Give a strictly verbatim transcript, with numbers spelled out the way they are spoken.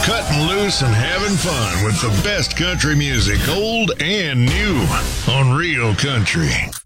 cutting loose and having fun with the best country music, old and new, on Real Country.